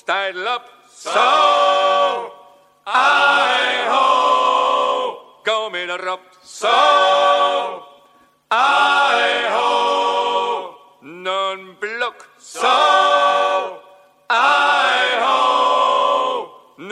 Tidal up. So, I-ho. Kommer upp. So, I-ho. Någon block. So,